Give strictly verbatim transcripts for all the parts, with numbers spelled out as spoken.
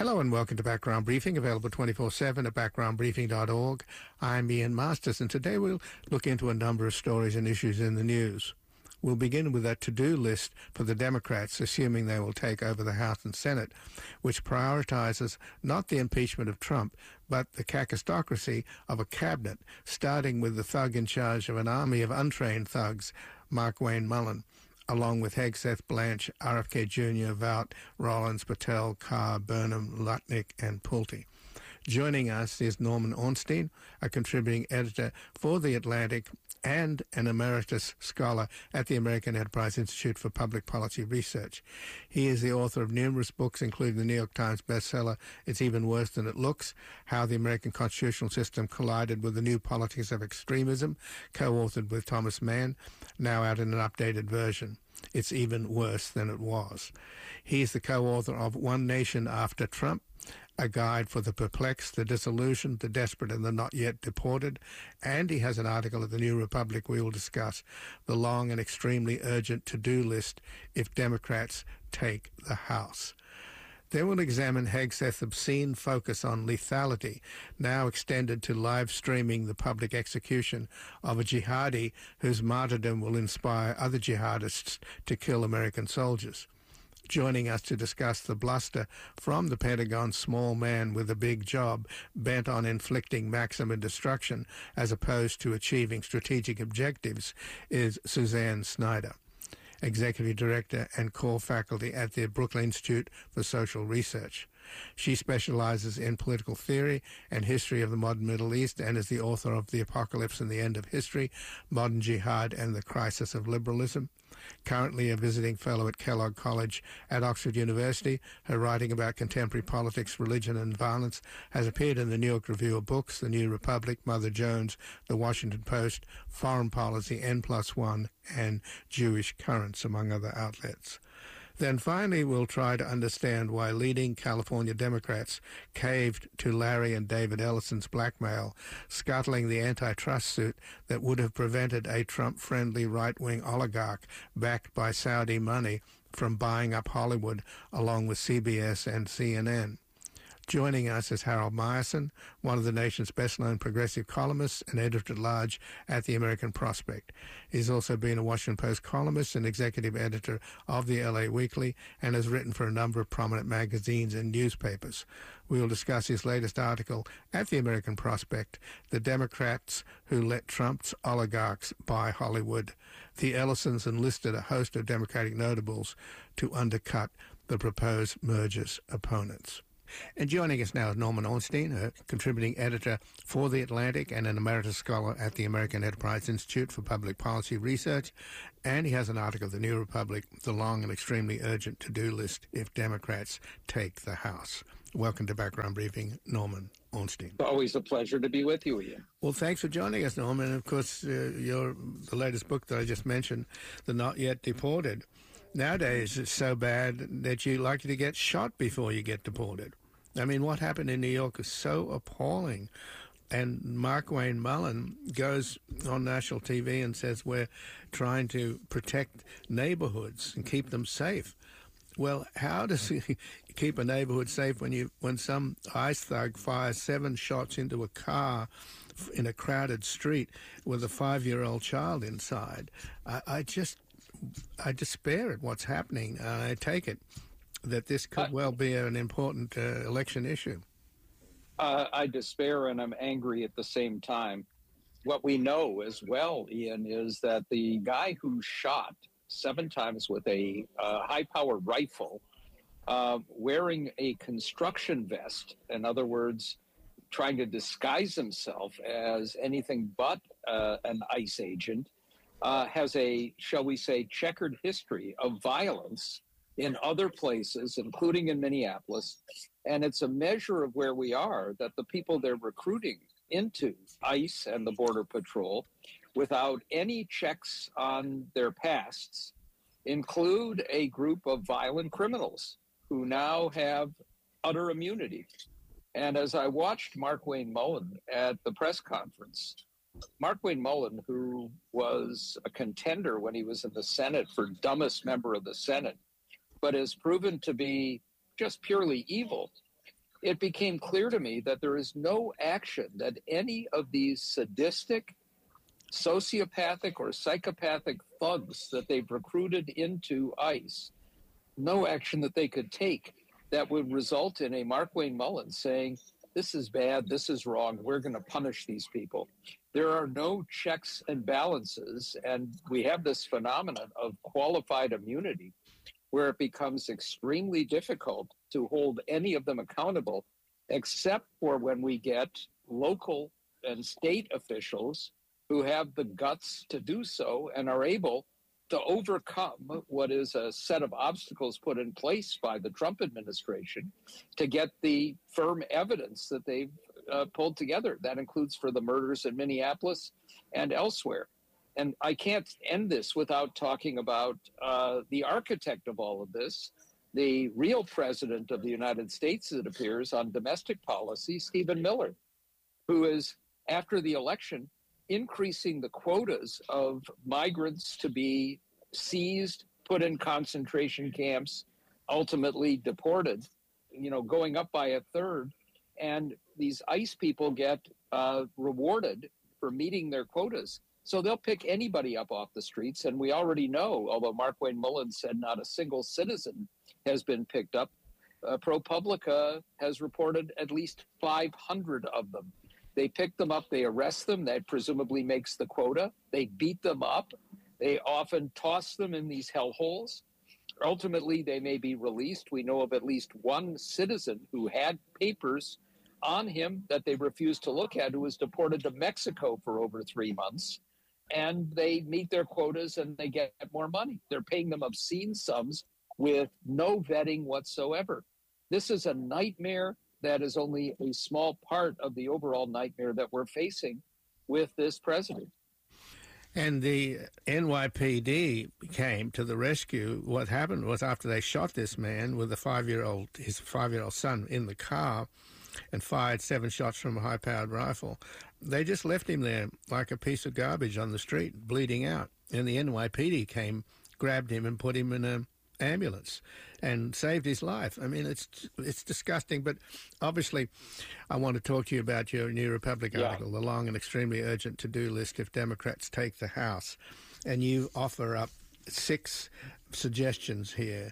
Hello and welcome to Background Briefing, available twenty-four seven at background briefing dot org. I'm Ian Masters, and today we'll look into a number of stories and issues in the news. We'll begin with a to-do list for the Democrats, assuming they will take over the House and Senate, which prioritizes not the impeachment of Trump, but the kakistocracy of a cabinet, starting with the thug in charge of an army of untrained thugs, Markwayne Mullin, along with Hegseth, Blanche, R F K Junior, Vought, Rollins, Patel, Carr, Burnham, Lutnick, and Pulte. Joining us is Norman Ornstein, a contributing editor for The Atlantic and an emeritus scholar at the American Enterprise Institute for Public Policy Research. He is the author of numerous books, including the New York Times bestseller, It's Even Worse Than It Looks, How the American Constitutional System Collided with the New Politics of Extremism, co-authored with Thomas Mann, now out in an updated version. It's Even Worse Than It Was. He is the co-author of One Nation After Trump, a guide for the perplexed, the disillusioned, the desperate, and the not yet deported. And he has an article at the New Republic we will discuss, the long and extremely urgent to-do list if Democrats take the House. Then we'll examine Hegseth's obscene focus on lethality, now extended to live streaming the public execution of a jihadi whose martyrdom will inspire other jihadists to kill American soldiers. Joining us to discuss the bluster from the Pentagon's small man with a big job bent on inflicting maximum destruction as opposed to achieving strategic objectives is Suzanne Snyder, Executive Director and core faculty at the Brooklyn Institute for Social Research. She specializes in political theory and history of the modern Middle East and is the author of The Apocalypse and the End of History, Modern Jihad and the Crisis of Liberalism. Currently a visiting fellow at Kellogg College at Oxford University, her writing about contemporary politics, religion and violence has appeared in the New York Review of Books, the New Republic, Mother Jones, the Washington Post, Foreign Policy, N plus one, and Jewish Currents, among other outlets. Then finally, we'll try to understand why leading California Democrats caved to Larry and David Ellison's blackmail, scuttling the antitrust suit that would have prevented a Trump-friendly right-wing oligarch backed by Saudi money from buying up Hollywood along with C B S and C N N. Joining us is Harold Meyerson, one of the nation's best-known progressive columnists and editor-at-large at the American Prospect. He's also been a Washington Post columnist and executive editor of the L A Weekly and has written for a number of prominent magazines and newspapers. We will discuss his latest article at the American Prospect, The Democrats Who Let Trump's Oligarchs Buy Hollywood. The Ellisons enlisted a host of Democratic notables to undercut the proposed merger's opponents. And joining us now is Norman Ornstein, a contributing editor for The Atlantic and an emeritus scholar at the American Enterprise Institute for Public Policy Research. And he has an article, The New Republic, the long and extremely urgent to-do list if Democrats take the House. Welcome to Background Briefing, Norman Ornstein. Always a pleasure to be with you, Ian. Well, thanks for joining us, Norman. And of course, uh, your the latest book that I just mentioned, The Not Yet Deported. Nowadays, it's so bad that you're likely to get shot before you get deported. I mean, what happened in New York is so appalling. And Markwayne Mullin goes on national T V and says we're trying to protect neighborhoods and keep them safe. Well, how does he keep a neighborhood safe when you when some ICE thug fires seven shots into a car in a crowded street with a five-year-old child inside? I, I just, I despair at what's happening. Uh, I take it that this could well be an important uh, election issue. Uh, I despair and I'm angry at the same time. What we know as well, Ian, is that the guy who shot seven times with a uh, high-powered rifle, uh, wearing a construction vest, in other words, trying to disguise himself as anything but uh, an ICE agent, uh, has a, shall we say, checkered history of violence in other places, including in Minneapolis. And it's a measure of where we are, that the people they're recruiting into ICE and the Border Patrol without any checks on their pasts include a group of violent criminals who now have utter immunity. And as I watched Markwayne Mullin at the press conference, Markwayne Mullin, who was a contender when he was in the Senate for dumbest member of the Senate, but has proven to be just purely evil, it became clear to me that there is no action that any of these sadistic, sociopathic, or psychopathic thugs that they've recruited into ICE, no action that they could take that would result in a Mark Wayne Mullins saying, this is bad, this is wrong, we're going to punish these people. There are no checks and balances, and we have this phenomenon of qualified immunity where it becomes extremely difficult to hold any of them accountable, except for when we get local and state officials who have the guts to do so and are able to overcome what is a set of obstacles put in place by the Trump administration to get the firm evidence that they've uh, pulled together. That includes for the murders in Minneapolis and elsewhere. And I can't end this without talking about uh, the architect of all of this, the real president of the United States, it appears, on domestic policy, Stephen Miller, who is, after the election, increasing the quotas of migrants to be seized, put in concentration camps, ultimately deported, you know, going up by a third. And these ICE people get uh, rewarded for meeting their quotas. So they'll pick anybody up off the streets. And we already know, although Mark Wayne Mullins said not a single citizen has been picked up, uh, ProPublica has reported at least five hundred of them. They pick them up, they arrest them, that presumably makes the quota. They beat them up. They often toss them in these hellholes. Ultimately, they may be released. We know of at least one citizen who had papers on him that they refused to look at, who was deported to Mexico for over three months. And they meet their quotas and they get more money. They're paying them obscene sums with no vetting whatsoever. This is a nightmare that is only a small part of the overall nightmare that we're facing with this president. And the N Y P D came to the rescue. What happened was after they shot this man with a five-year-old, his five-year-old son in the car and fired seven shots from a high-powered rifle, they just left him there like a piece of garbage on the street, bleeding out. And the N Y P D came, grabbed him and put him in an ambulance and saved his life. I mean, it's it's disgusting, but obviously I want to talk to you about your New Republic Yeah. article, the long and extremely urgent to-do list if Democrats take the House. And you offer up six suggestions here.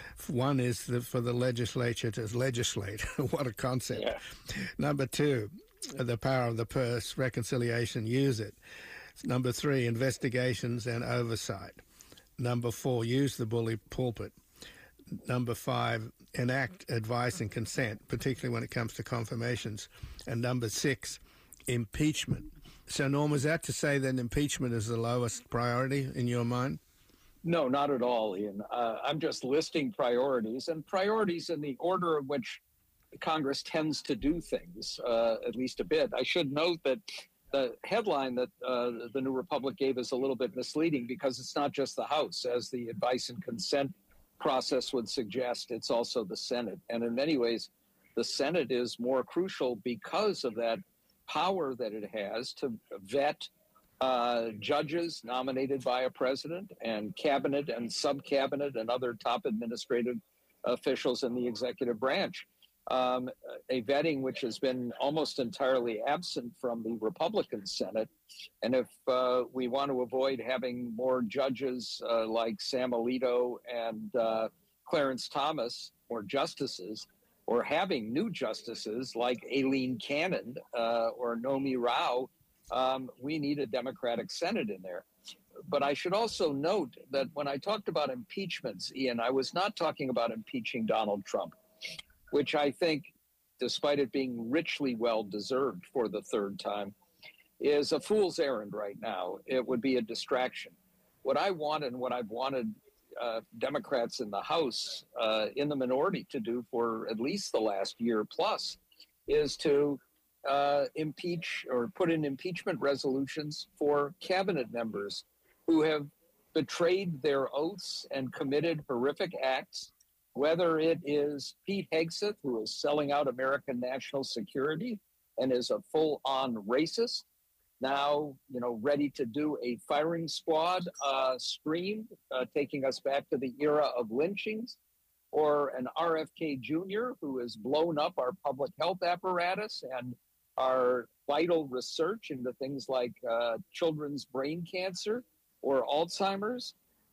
One is the, for the legislature to legislate. What a concept. Yeah. Number two, the power of the purse, reconciliation, use it. Number three, investigations and oversight. Number four, use the bully pulpit. Number five, enact advice and consent, particularly when it comes to confirmations. And number six, impeachment. So, Norm, is that to say that impeachment is the lowest priority in your mind? No, not at all, Ian. Uh, I'm just listing priorities, and priorities in the order in which Congress tends to do things, uh, at least a bit. I should note that the headline that uh, the New Republic gave is a little bit misleading because it's not just the House. As the advice and consent process would suggest, it's also the Senate. And in many ways, the Senate is more crucial because of that power that it has to vet uh, judges nominated by a president and cabinet and sub-cabinet and other top administrative officials in the executive branch. Um, a vetting which has been almost entirely absent from the Republican Senate. And if uh, we want to avoid having more judges uh, like Sam Alito and uh, Clarence Thomas, or justices, or having new justices like Aileen Cannon uh, or Nomi Rao, um, we need a Democratic Senate in there. But I should also note that when I talked about impeachments, Ian, I was not talking about impeaching Donald Trump, which I think, despite it being richly well-deserved for the third time, is a fool's errand right now. It would be a distraction. What I want and what I've wanted uh, Democrats in the House, uh, in the minority, to do for at least the last year plus is to uh, impeach or put in impeachment resolutions for cabinet members who have betrayed their oaths and committed horrific acts, whether it is Pete Hegseth, who is selling out American national security and is a full-on racist, now, you know, ready to do a firing squad uh, scream, uh, taking us back to the era of lynchings, or an R F K Junior who has blown up our public health apparatus and our vital research into things like uh, children's brain cancer or Alzheimer's,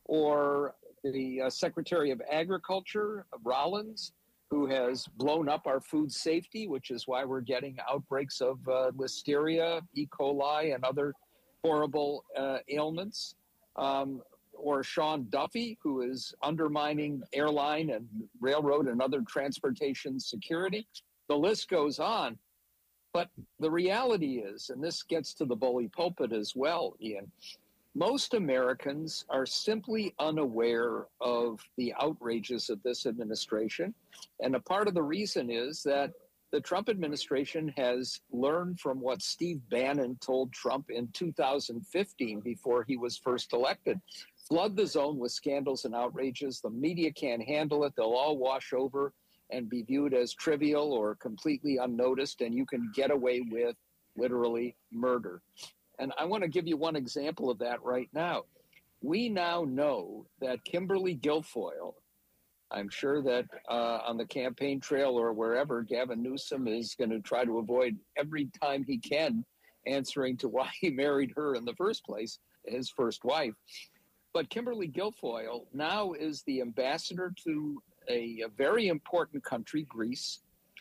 or the uh, Secretary of Agriculture, Rollins, who has blown up our food safety, which is why we're getting outbreaks of uh, listeria, E. coli, and other horrible uh, ailments. Um, or Sean Duffy, who is undermining airline and railroad and other transportation security. The list goes on. But the reality is, and this gets to the bully pulpit as well, Ian, most Americans are simply unaware of the outrages of this administration. And a part of the reason is that the Trump administration has learned from what Steve Bannon told Trump in two thousand fifteen before he was first elected. Flood the zone with scandals and outrages. The media can't handle it. They'll all wash over and be viewed as trivial or completely unnoticed, and you can get away with literally murder. And I want to give you one example of that right now. We now know that Kimberly Guilfoyle, I'm sure that uh, on the campaign trail or wherever, Gavin Newsom is going to try to avoid every time he can answering to why he married her in the first place, his first wife. But Kimberly Guilfoyle now is the ambassador to a, a very important country, Greece.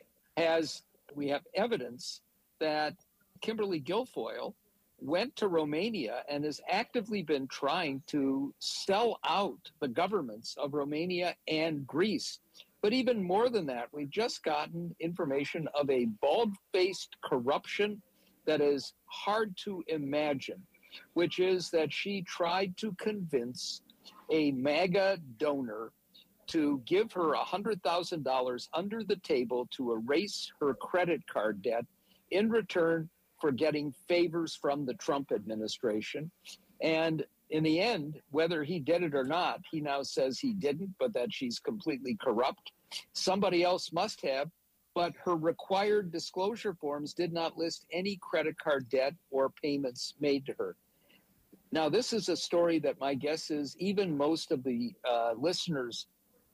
Has we have evidence that Kimberly Guilfoyle went to Romania and has actively been trying to sell out the governments of Romania and Greece. But even more than that, we've just gotten information of a bald-faced corruption that is hard to imagine, which is that she tried to convince a MAGA donor to give her one hundred thousand dollars under the table to erase her credit card debt in return for getting favors from the Trump administration. And in the end, whether he did it or not, he now says he didn't, but that she's completely corrupt. Somebody else must have, but her required disclosure forms did not list any credit card debt or payments made to her. Now, this is a story that my guess is even most of the uh, listeners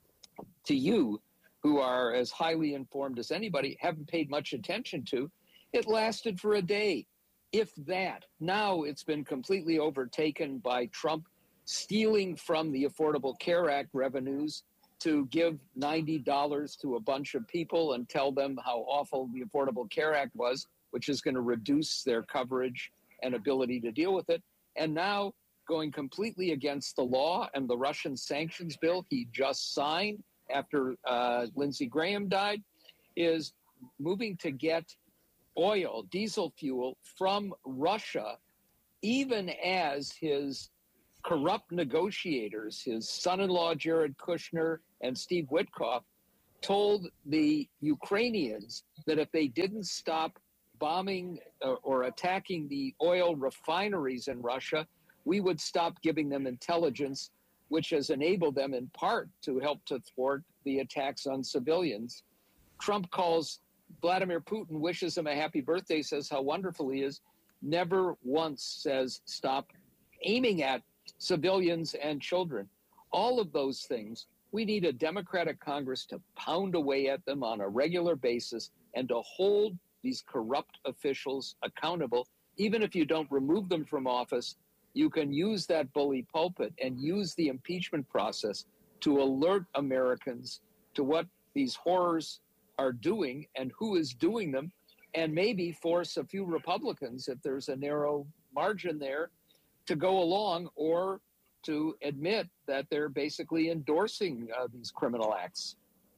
to you, who are as highly informed as anybody, haven't paid much attention to. It lasted for a day, if that. Now it's been completely overtaken by Trump stealing from the Affordable Care Act revenues to give ninety dollars to a bunch of people and tell them how awful the Affordable Care Act was, which is going to reduce their coverage and ability to deal with it. And now going completely against the law and the Russian sanctions bill he just signed after uh, Lindsey Graham died, is moving to get oil, diesel fuel from Russia, even as his corrupt negotiators, his son-in-law Jared Kushner and Steve Witkoff, told the Ukrainians that if they didn't stop bombing uh, or attacking the oil refineries in Russia, we would stop giving them intelligence, which has enabled them in part to help to thwart the attacks on civilians. Trump calls Vladimir Putin, wishes him a happy birthday, says how wonderful he is, never once says stop aiming at civilians and children. All of those things, we need a Democratic Congress to pound away at them on a regular basis and to hold these corrupt officials accountable. Even if you don't remove them from office, you can use that bully pulpit and use the impeachment process to alert Americans to what these horrors are doing and who is doing them, and maybe force a few Republicans, if there's a narrow margin there, to go along or to admit that they're basically endorsing uh, these criminal acts.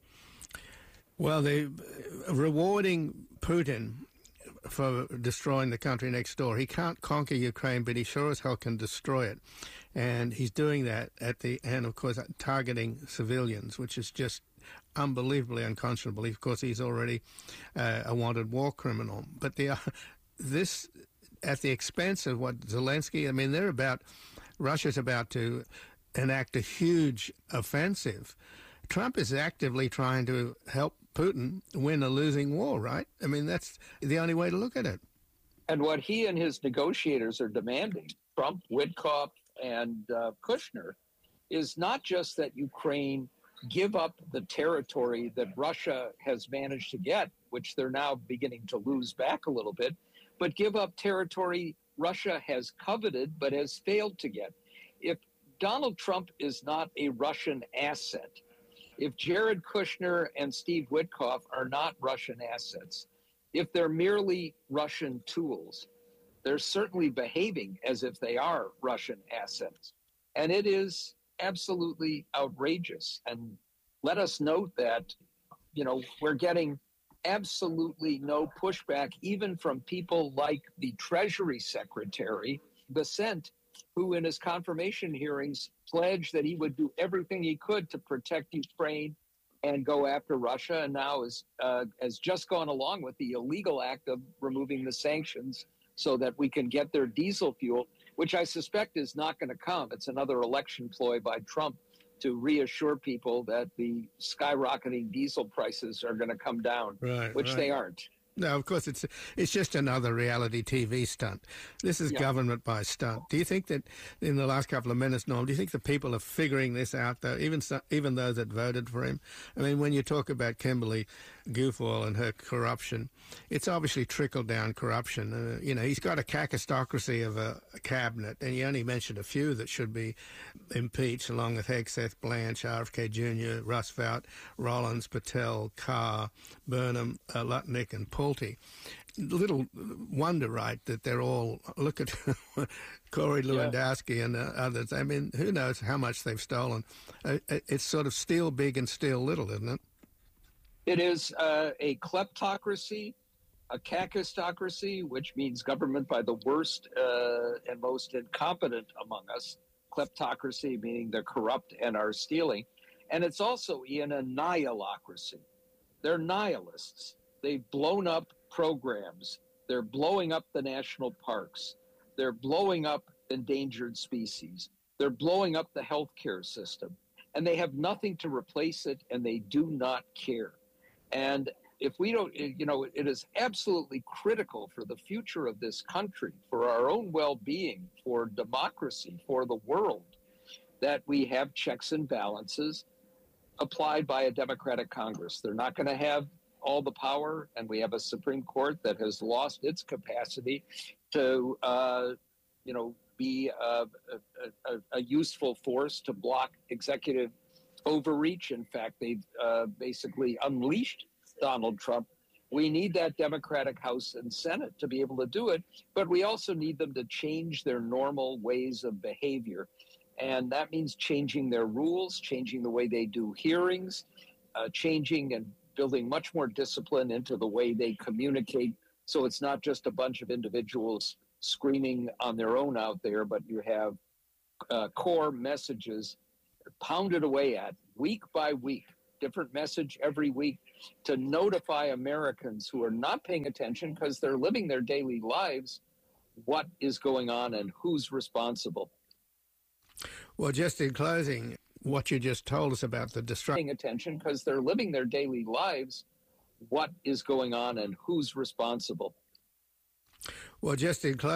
Well, they rewarding Putin for destroying the country next door. He can't conquer Ukraine, but he sure as hell can destroy it. And he's doing that at the end, of course, targeting civilians, which is just unbelievably unconscionable. Of course, he's already uh, a wanted war criminal. But the, uh, this, at the expense of what Zelensky, I mean, they're about, Russia's about to enact a huge offensive. Trump is actively trying to help Putin win a losing war, right? I mean, that's the only way to look at it. And what he and his negotiators are demanding, Trump, Witkoff, and uh, Kushner, is not just that Ukraine give up the territory that Russia has managed to get, which they're now beginning to lose back a little bit, but give up territory Russia has coveted but has failed to get. If Donald Trump is not a Russian asset, if Jared Kushner and Steve Witkoff are not Russian assets, if they're merely Russian tools, they're certainly behaving as if they are Russian assets. And it is absolutely outrageous. And let us note that, you know, we're getting absolutely no pushback, even from people like the Treasury Secretary, Bessent, who in his confirmation hearings pledged that he would do everything he could to protect Ukraine and go after Russia, and now is, uh, has just gone along with the illegal act of removing the sanctions so that we can get their diesel fuel, which I suspect is not going to come. It's another election ploy by Trump to reassure people that the skyrocketing diesel prices are going to come down, right, which right. they aren't. No, of course, it's it's just another reality T V stunt. This is yeah. government by stunt. Do you think that in the last couple of minutes, Noel, do you think the people are figuring this out, though, even so, even those that voted for him? I mean, when you talk about Kimberly Guilfoyle and her corruption, it's obviously trickle-down corruption. Uh, you know, he's got a kakistocracy of a, a cabinet, and you only mentioned a few that should be impeached, along with Hegseth, Blanche, R F K Junior, Roosevelt, Rollins, Patel, Carr, Burnham, uh, Lutnick, and Pulte. Little wonder, right, that they're all, look at Corey Lewandowski yeah. and uh, others. I mean, who knows how much they've stolen. Uh, it's sort of steal big and steal little, isn't it? It is uh, a kleptocracy, a kakistocracy, which means government by the worst uh, and most incompetent among us. Kleptocracy meaning they're corrupt and are stealing. And it's also, Ian, a nihilocracy. They're nihilists. They've blown up programs. They're blowing up the national parks. They're blowing up endangered species. They're blowing up the healthcare system. And they have nothing to replace it, and they do not care. And if we don't, you know, it is absolutely critical for the future of this country, for our own well-being, for democracy, for the world, that we have checks and balances applied by a Democratic Congress. They're not going to have all the power, and we have a Supreme Court that has lost its capacity to, uh, you know, be a, a, a useful force to block executive overreach. In fact, they've uh, basically unleashed Donald Trump. We need that Democratic House and Senate to be able to do it, but we also need them to change their normal ways of behavior. And that means changing their rules, changing the way they do hearings, uh, changing and building much more discipline into the way they communicate. So it's not just a bunch of individuals screaming on their own out there, but you have uh, core messages pounded away at week by week, different message every week to notify Americans who are not paying attention because they're living their daily lives what is going on and who's responsible. Well, just in closing, what you just told us about the destruction. Paying attention because they're living their daily lives, what is going on and who's responsible. Well, just in closing.